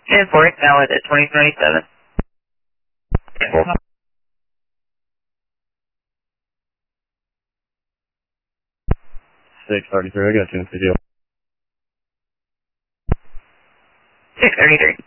And for it, valid at 2027. 633, I got you in video. 633.